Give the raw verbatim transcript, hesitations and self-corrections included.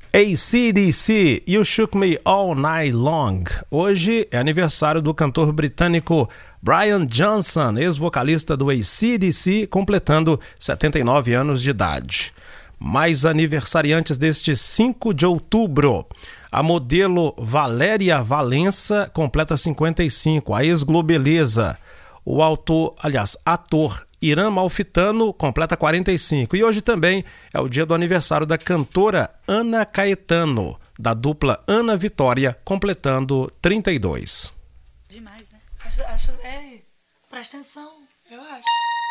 A C D C, You Shook Me All Night Long. Hoje é aniversário do cantor britânico Brian Johnson, ex-vocalista do A C D C, completando setenta e nove anos de idade. Mais aniversariantes deste cinco de outubro. A modelo Valéria Valença completa cinquenta e cinco, a ex-globeleza. O autor, aliás, ator Irã Malfitano completa quarenta e cinco. E hoje também é o dia do aniversário da cantora Ana Caetano, da dupla Ana Vitória, completando trinta e dois. Demais, né? Acho, acho, é, presta atenção, eu acho.